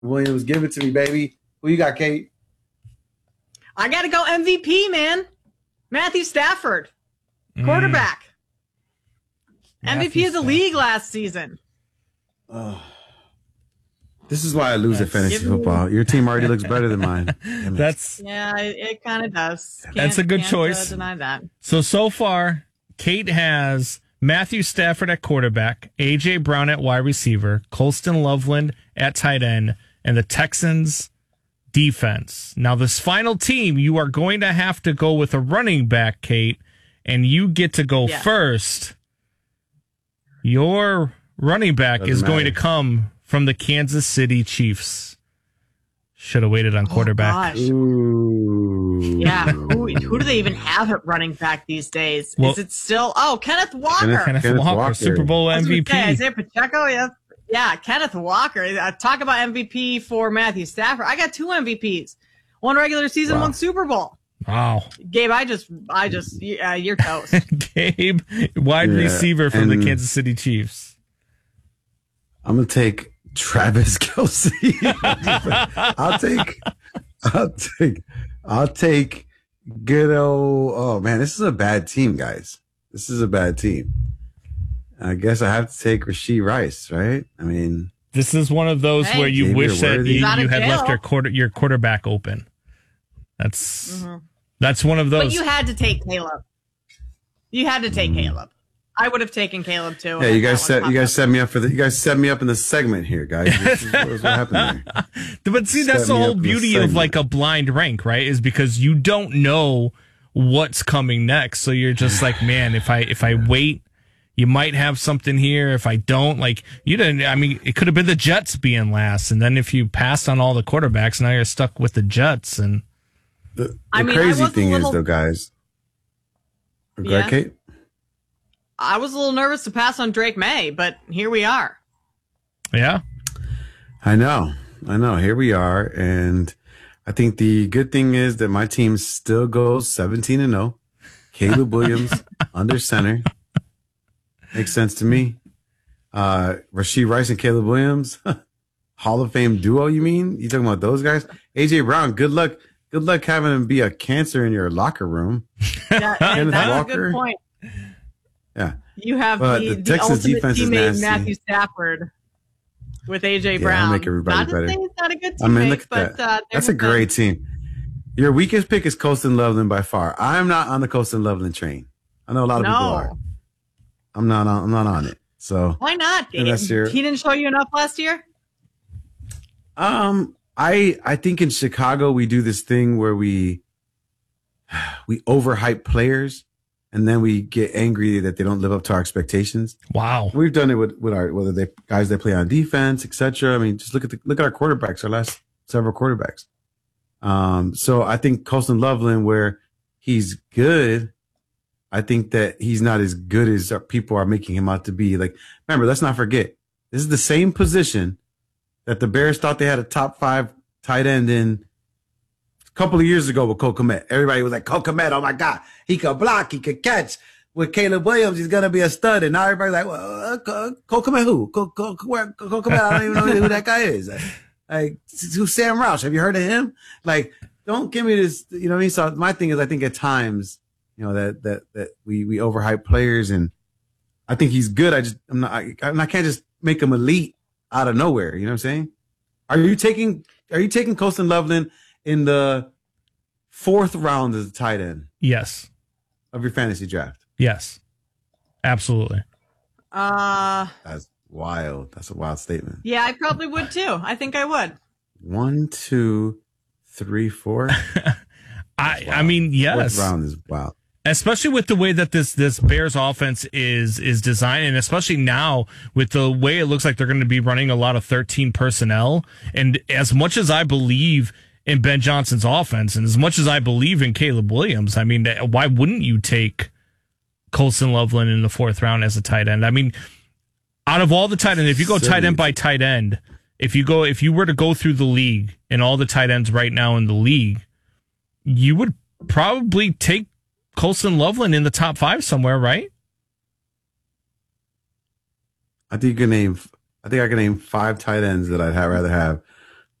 Williams, give it to me, baby. Who you got, Kate? I got to go MVP, man. Matthew Stafford, quarterback. MVP of the league last season. This is why I lose at fantasy football. Your team already looks better than mine. Yeah, it kind of does. That's a good choice. Deny that. So far, Kate has Matthew Stafford at quarterback, A.J. Brown at wide receiver, Colston Loveland at tight end, and the Texans defense. Now, this final team, you are going to have to go with a running back, Kate, and you get to go first. Your running back is going to come from the Kansas City Chiefs. Should have waited on quarterback. Yeah, who do they even have at running back these days? Is it still Kenneth Walker? Kenneth Walker, Super Bowl MVP. Isaiah Pacheco, yeah, Kenneth Walker. Talk about MVP for Matthew Stafford. I got 2 MVPs, 1 regular season, 1 Super Bowl. Wow, Gabe, you're toast. Gabe, wide receiver from the Kansas City Chiefs. I'm gonna take Travis Kelce. I'll take good old. Oh man, this is a bad team, guys. This is a bad team. I guess I have to take Rashee Rice, right? I mean, this is one of those where you wish that you had left your quarterback open. That's one of those. But you had to take Caleb. Caleb. I would have taken Caleb too. Yeah, you guys set me up in the segment here, guys. This is what happened there. But see, that's the whole beauty of like a blind rank, right? Is because you don't know what's coming next. So you're just like, man, if I wait, you might have something here. If I don't, like you didn't. I mean, it could have been the Jets being last, and then if you passed on all the quarterbacks, now you're stuck with the Jets. And the crazy thing is, though, guys. Go ahead, Kate. I was a little nervous to pass on Drake May, but here we are. Yeah. I know. Here we are. And I think the good thing is that my team still goes 17-0. Caleb Williams under center. Makes sense to me. Rashee Rice and Caleb Williams. Hall of Fame duo, you mean? You talking about those guys? A.J. Brown, good luck having him be a cancer in your locker room. Yeah, and that's a good point. Yeah, you have the Texas defense is nasty. Matthew Stafford with A.J. Brown. I'll make everybody better. Not to say it's not a good teammate, I mean, look at that. That's a great team. Your weakest pick is Colston Loveland by far. I'm not on the Colston Loveland train. I know a lot of people are. I'm not on it. So why not? He didn't show you enough last year. I think in Chicago we do this thing where we overhype players. And then we get angry that they don't live up to our expectations. Wow, we've done it with our guys that play on defense, etc. I mean, just look at our quarterbacks, our last several quarterbacks. So I think Colston Loveland, where he's good, I think that he's not as good as people are making him out to be. Like, remember, let's not forget, this is the same position that the Bears thought they had a top 5 tight end in. Couple of years ago with Cole Kmet. Everybody was like, Cole Kmet, oh my God, he could block, he could catch. With Caleb Williams, he's going to be a stud. And now everybody's like, well, Cole Kmet who? Cole Kmet, I don't even know who that guy is. Like, who's Sam Roush? Have you heard of him? Like, don't give me this, you know what I mean? So my thing is, I think at times, you know, that we overhype players, and I think he's good. I can't just make him elite out of nowhere. You know what I'm saying? Are you taking Colston Loveland in the 4th round as a tight end? Yes. Of your fantasy draft? Yes. Absolutely. That's wild. That's a wild statement. Yeah, I probably would too. I think I would. 1, 2, 3, 4. I mean, yes. 4th round is wild. Especially with the way that this Bears offense is designed, and especially now with the way it looks like they're going to be running a lot of 13 personnel. And as much as I believe in Ben Johnson's offense, and as much as I believe in Caleb Williams, I mean, why wouldn't you take Colston Loveland in the 4th round as a tight end? I mean, out of all the tight ends, if you go tight end by tight end, if you were to go through the league and all the tight ends right now in the league, you would probably take Colston Loveland in the top 5 somewhere, right? I think I can name 5 tight ends that I'd rather have